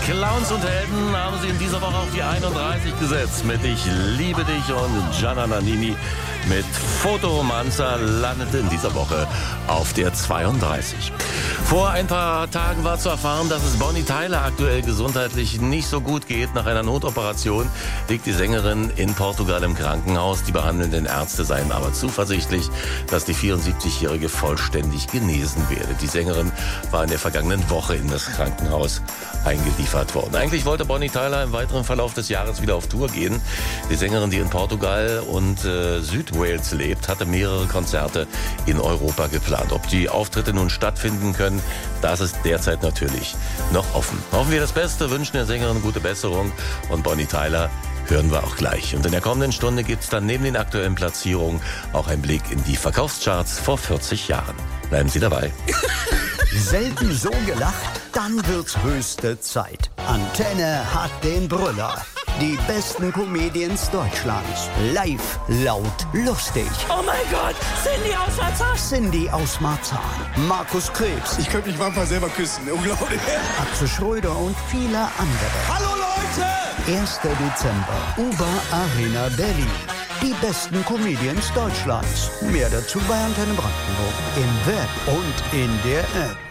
Clowns und Helden haben sie in dieser Woche auf die 31 gesetzt mit Ich liebe dich, und Gianna Nannini mit Fotoromanzer landete in dieser Woche auf der 32. Vor ein paar Tagen war zu erfahren, dass es Bonnie Tyler aktuell gesundheitlich nicht so gut geht. Nach einer Notoperation liegt die Sängerin in Portugal im Krankenhaus. Die behandelnden Ärzte seien aber zuversichtlich, dass die 74-Jährige vollständig genesen werde. Die Sängerin war in der vergangenen Woche in das Krankenhaus eingeliefert worden. Eigentlich wollte Bonnie Tyler im weiteren Verlauf des Jahres wieder auf Tour gehen. Die Sängerin, die in Portugal und Südwales lebt, hatte mehrere Konzerte in Europa geplant. Ob die Auftritte nun stattfinden können, das ist derzeit natürlich noch offen. Hoffen wir das Beste, wünschen der Sängerin gute Besserung, und Bonnie Tyler hören wir auch gleich. Und in der kommenden Stunde gibt es dann neben den aktuellen Platzierungen auch einen Blick in die Verkaufscharts vor 40 Jahren. Bleiben Sie dabei. Selten so gelacht, dann wird's höchste Zeit. Antenne hat den Brüller. Die besten Comedians Deutschlands. Live, laut, lustig. Oh mein Gott, Cindy aus Marzahn. Cindy aus Marzahn. Markus Krebs. Ich könnte mich manchmal selber küssen. Unglaublich. Axel Schröder und viele andere. Hallo Leute! 1. Dezember. Uber Arena Berlin. Die besten Comedians Deutschlands. Mehr dazu bei Antenne Brandenburg. Im Web und in der App.